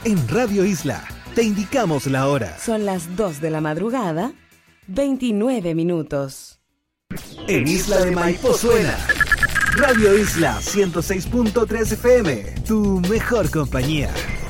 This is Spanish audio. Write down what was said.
En Radio Isla te indicamos la hora. Son las 2 de la madrugada, 29 minutos. En Isla de Maipo suena Radio Isla 106.3 FM, tu mejor compañía.